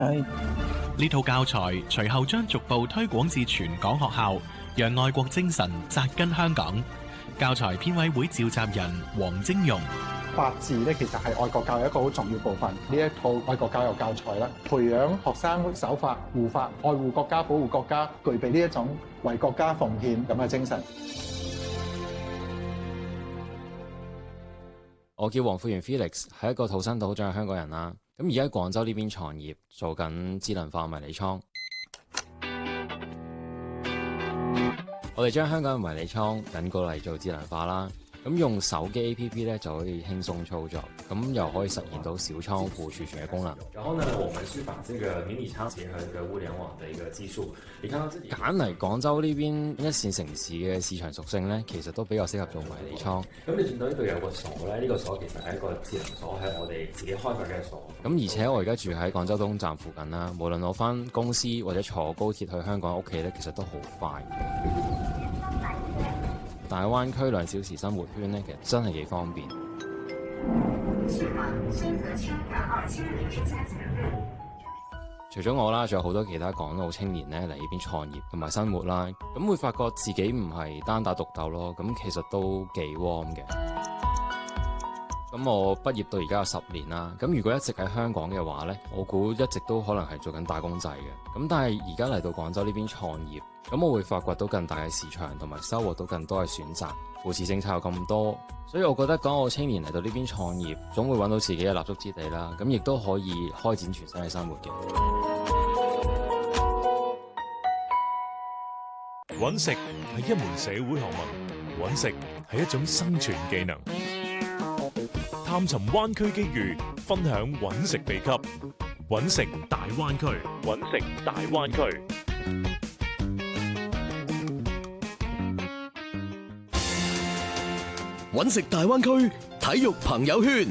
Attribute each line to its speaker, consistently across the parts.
Speaker 1: 係
Speaker 2: 呢套教材隨後將逐步推廣至全港學校，讓愛國精神扎根香港。教材編委會召集人黃晶容：
Speaker 3: 法治咧，其實係愛國教育一個好重要部分。呢一套愛國教育教材咧，培養學生守法、護法、愛護國家、保護國家，具備呢一種為國家奉獻咁嘅精神。
Speaker 4: 我叫黃富源 Felix， 係一個土生土長嘅香港人啦。咁而家喺廣州呢邊創業，做緊智能化迷你倉。我哋將香港嘅迷你倉引過嚟做智能化啦。咁用手機 APP 咧就可以輕鬆操作，咁又可以實現到小倉庫儲存嘅功能。
Speaker 5: 然後呢，我們是把這個迷你倉結合這個物聯網的一個技術。你看到這裡
Speaker 4: 揀嚟廣州呢邊一線城市嘅市場屬性咧，其實都比較適合做迷你倉。
Speaker 5: 咁你見到呢度有個鎖咧，呢個鎖其實係一個智能鎖，係我哋自己開發嘅鎖。
Speaker 4: 咁而且我而家住喺廣州東站附近啦，無論我返公司或者坐高鐵去香港屋企咧，其實都好快。大灣區2小時生活圈咧，其實真係幾方便。除咗我啦，仲有好多其他港澳青年咧嚟呢邊創業同埋生活啦，咁會發覺自己唔係單打獨鬥咯，咁其實都幾 warm 嘅。咁我畢業到而家有10年啦，咁如果一直喺香港嘅話呢，我估一直都可能係做緊打工仔嘅。咁但係而家嚟到廣州呢邊創業，咁我會發掘到更大嘅市場，同埋收穫到更多嘅選擇。扶持政策有咁多，所以我覺得港澳青年嚟到呢邊創業，總會揾到自己嘅立足之地啦。咁亦都可以開展全新嘅生活嘅。
Speaker 6: 揾食係一門社會學問，揾食係一種生存技能。探尋灣區機遇，分享揾食秘笈。揾食大灣區，揾食大灣區。
Speaker 7: 揾食大灣區體育朋友圈。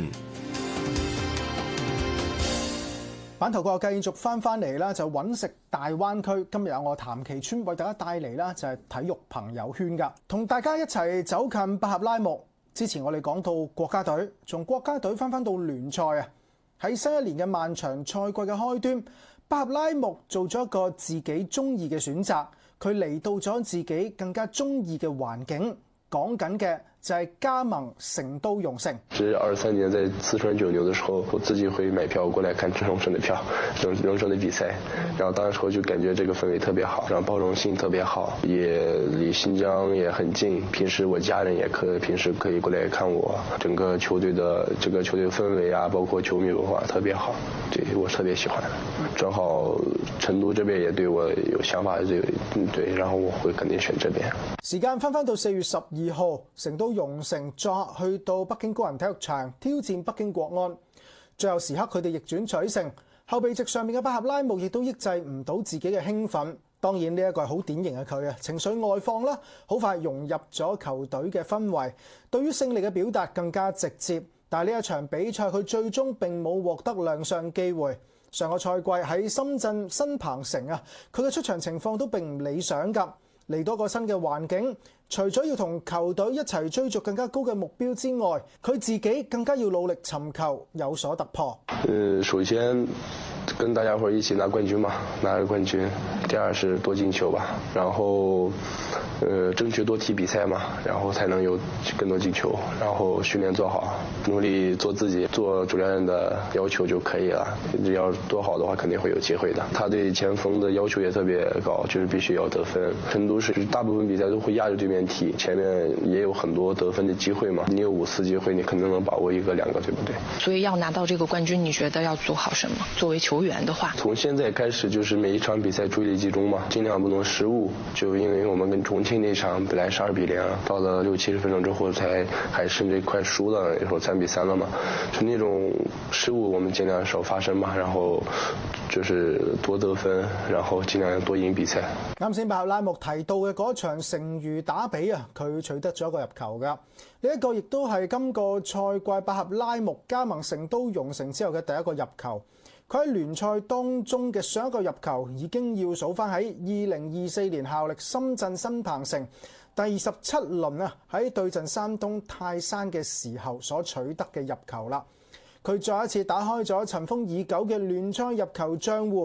Speaker 1: 版頭個繼續翻嚟啦，就揾食大灣區。今日有我譚其川為大家帶嚟啦，就係體育朋友圈噶，同大家一齊走近百合拉木。之前我哋講到國家隊，從國家隊翻到聯賽啊，喺新一年嘅漫長賽季嘅開端，百合拉木做咗一個自己中意嘅選擇，佢嚟到咗自己更加中意嘅環境，講緊嘅就係加盟成都勇勝。
Speaker 8: 是23年在四川九牛的時候，我自己會買票過來看榮勝的票，榮勝的比賽，然後當時候就感覺這個氛圍特別好，然後包容性特別好，也離新疆也很近，平時我家人也平時可以過來看我，整個球隊的這個球隊氛圍啊，包括球迷文化特別好，對我特別喜歡。正好成都這邊也對我有想法，對，然後我會肯定選這邊。
Speaker 1: 時間翻到4月12號，成都勇勝作客去到北京工人體育場挑戰北京國安，最後時刻佢哋逆轉取勝，後備席上面嘅百合拉木亦都抑制唔到自己嘅興奮。當然呢一個係好典型嘅佢啊，情緒外放啦，好快融入咗球隊嘅氛圍，對於勝利嘅表達更加直接。但係呢一場比賽佢最終並冇獲得亮相機會。上個賽季喺深圳新鵬城啊，佢嘅出場情況都並唔理想㗎。嚟到個新嘅環境，除咗要同球隊一齊追逐更加高嘅目標之外，佢自己更加要努力尋求有所突破。
Speaker 8: 首先跟大家伙一起拿冠軍嘛，拿個冠軍。第二是多進球吧，然後爭取多踢比賽嘛，然後才能有更多進球。然後訓練做好，努力做自己，做主教練的要求就可以了。只要做好的話，肯定會有機會的。他對前鋒的要求也特別高，就是必須要得分。成都是大部分比賽都會壓着對面踢，前面也有很多得分的機會嘛。你有5次機會，你肯定能把握1個2個，對不對？
Speaker 9: 所以要拿到這個冠軍，你覺得要做好什麼？作為球員的話，
Speaker 8: 從現在開始就是每一場比賽注意力集中嘛，盡量不能失誤。就因為我們跟重慶那場本來是2比0，到了60-70分鐘之後才還甚至快輸了，那時候3比3了嘛。就那種失誤我們盡量少發生嘛，然後就是多得分，然後盡量多贏比賽。
Speaker 1: 啱先百合拉木提到嘅嗰場成渝打比啊，佢取得咗一個入球㗎。呢一個亦都係今個賽季百合拉木加盟成都勇勝之後嘅第一個入球。佢喺聯賽當中嘅上一個入球已經要數翻喺2024年效力深圳新鵬城第27輪啊，喺對陣山東泰山嘅時候所取得嘅入球啦。佢再一次打開咗塵封已久嘅聯賽入球賬戶。